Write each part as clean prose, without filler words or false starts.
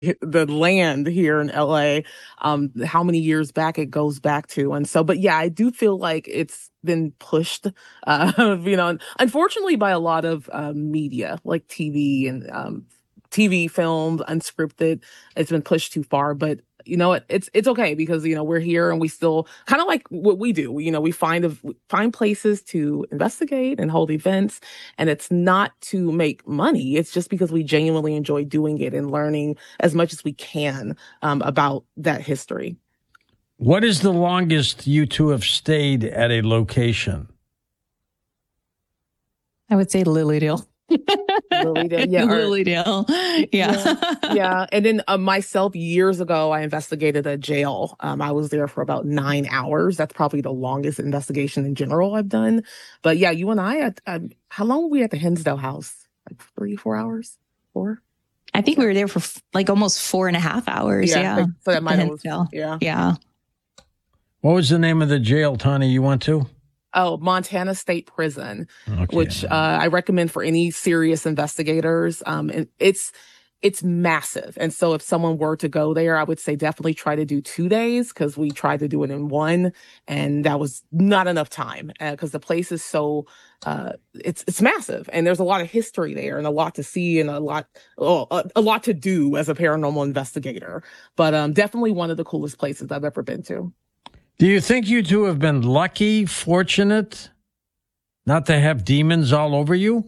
the land here in LA, how many years back it goes back to. And so, but yeah, I do feel like it's been pushed, unfortunately by a lot of media like TV and TV, films, unscripted. It's been pushed too far, but you know what? It's okay because we're here and we still kind of like what we do. We find places to investigate and hold events, and it's not to make money. It's just because we genuinely enjoy doing it and learning as much as we can about that history. What is the longest you two have stayed at a location? I would say Lilydale. Lilydale, yeah. Lilydale. Yeah. And then myself, years ago, I investigated a jail. I was there for about 9 hours. That's probably the longest investigation in general I've done. But yeah, you and I, how long were we at the Hinsdale house? Like 3-4 hours? 4? I think we were there for like almost 4.5 hours. Yeah. So that might have, Yeah. What was the name of the jail, Tani, you went to? Oh, Montana State Prison, which I recommend for any serious investigators. And it's massive. And so if someone were to go there, I would say definitely try to do 2 days because we tried to do it in one, and that was not enough time because the place is so it's massive, and there's a lot of history there and a lot to see and a lot to do as a paranormal investigator. But definitely one of the coolest places I've ever been to. Do you think you two have been lucky, fortunate, not to have demons all over you?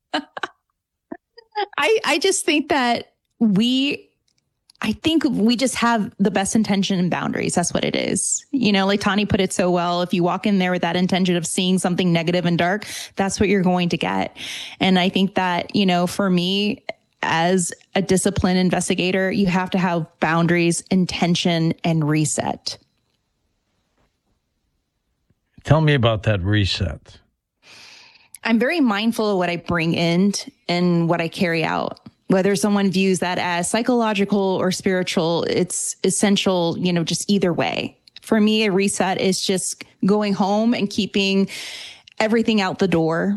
I just think that I think we just have the best intention and boundaries. That's what it is. Like Tani put it so well, if you walk in there with that intention of seeing something negative and dark, that's what you're going to get. And I think that, for me, as a disciplined investigator, you have to have boundaries, intention, and reset. Tell me about that reset. I'm very mindful of what I bring in and what I carry out. Whether someone views that as psychological or spiritual, it's essential, just either way. For me, a reset is just going home and keeping everything out the door,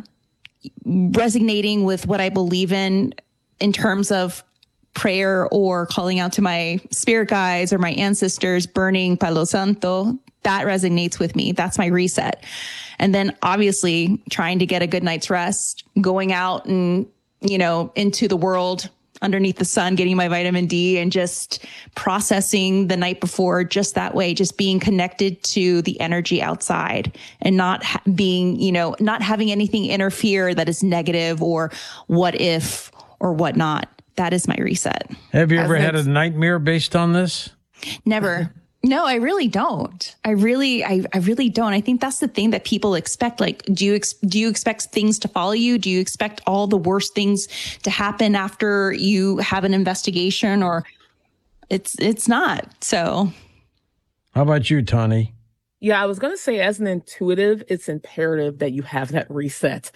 resonating with what I believe in terms of prayer or calling out to my spirit guides or my ancestors, burning Palo Santo. That resonates with me. That's my reset. And then obviously trying to get a good night's rest, going out and, into the world underneath the sun, getting my vitamin D and just processing the night before just that way, just being connected to the energy outside and not not having anything interfere that is negative or what if or whatnot. That is my reset. Have you ever had a nightmare based on this? Never. No, I really don't. I really don't. I think that's the thing that people expect. Like, do you expect things to follow you? Do you expect all the worst things to happen after you have an investigation? Or it's not. So, how about you, Tani? Yeah, I was going to say, as an intuitive, it's imperative that you have that reset.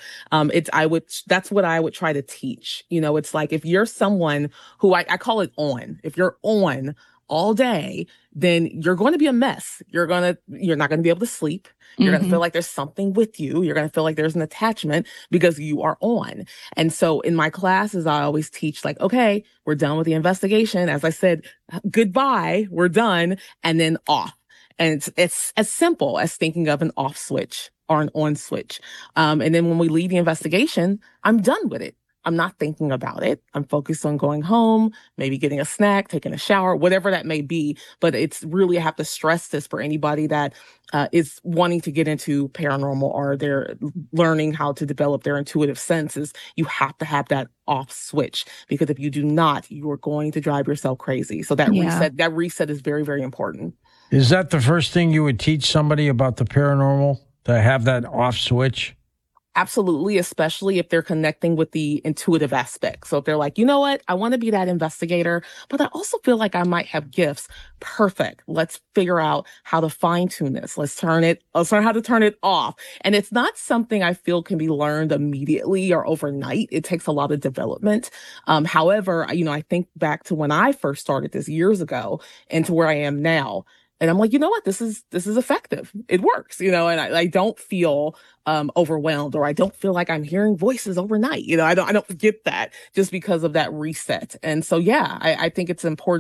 That's what I would try to teach. It's like if you're someone who I call it on, if you're on all day, then you're going to be a mess. You're not going to be able to sleep. You're going to feel like there's something with you. You're going to feel like there's an attachment because you are on. And so in my classes, I always teach like, okay, we're done with the investigation. As I said, goodbye, we're done, and then off. And it's as simple as thinking of an off switch or an on switch. And then when we leave the investigation, I'm done with it. I'm not thinking about it. I'm focused on going home, maybe getting a snack, taking a shower, whatever that may be. But it's really, I have to stress this for anybody that is wanting to get into paranormal or they're learning how to develop their intuitive senses. You have to have that off switch, because if you do not, you are going to drive yourself crazy. So that reset is very, very important. Is that the first thing you would teach somebody about the paranormal, to have that off switch? Absolutely, especially if they're connecting with the intuitive aspect. So if they're like, you know what, I want to be that investigator, but I also feel like I might have gifts. Perfect. Let's figure out how to fine tune this. Let's learn how to turn it off. And it's not something I feel can be learned immediately or overnight. It takes a lot of development. However, I think back to when I first started this years ago and to where I am now. And I'm like, you know what? This is effective. It works, and I don't feel overwhelmed, or I don't feel like I'm hearing voices overnight. I don't get that just because of that reset. And so, yeah, I think it's important